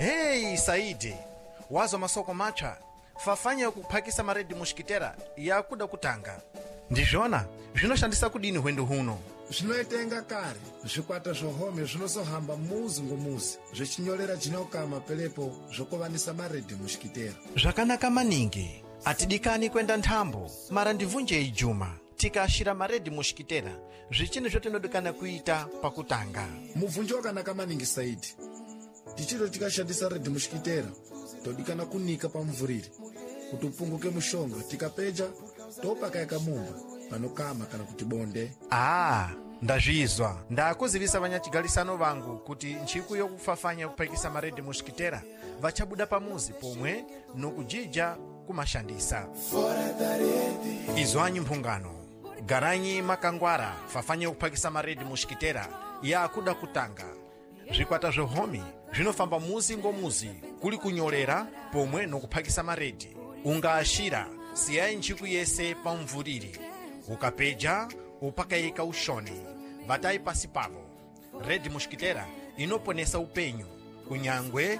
Hey Saidi, wazo masoko macha fafanya kuphakisa maredi mushikitera yakuda kutanga ndizvona zvinoshandisa kudini hwendo huno zvinoitenga kare zvikwata zvohome zvinozohamba muzi ngomuzi zvichinyorera jinokama pelepo zvokovanisa maredhi mushikitera. zvakanaka maningi. Atidikani kwenda nthambo mara ndivunje ijuma tikashira maredhi mushikitera zvichini zvotinodikana kuita pakutanga. Mubvunjo wakanaka maningi Saidi. Tichiro tikashandisa redhi mushikitera todikana kunika pamuvuriri kuti upunguke mushonga tikapeja topakayika mumba panokama kana kuti bonde. Ndazvizwa ndakuzivisa vanyachigalisano vangu kuti nchiku yokufafanya kuphakisa maredhi mushikitera vachabuda pamuzi pomwe nokujija kumashandisa. Izwanyi mphungano garanyi makangwara fafanya kuphakisa maredhi mushikitera yakuda kutanga. Zvikwata zvohomi zvinofamba muzi ngomuzi kuli kunyolera pomwe nokuphakisa maredhi. Ungaashira siyayi nchiku yese pamvuriri ukapeja upakayika ushoni vatayi pasi pavo. Redhi mushikitera inoponesa upenyu kunyangwe